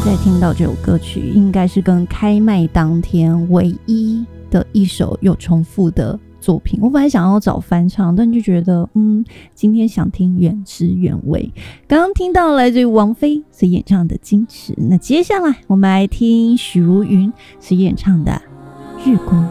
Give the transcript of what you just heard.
在听到这首歌曲，应该是跟开卖当天唯一的一首有重复的作品。我本来想要找翻唱，但就觉得今天想听原汁原味。刚刚听到来自于王菲所演唱的《矜持》，那接下来我们来听许茹芸所演唱的《日光》。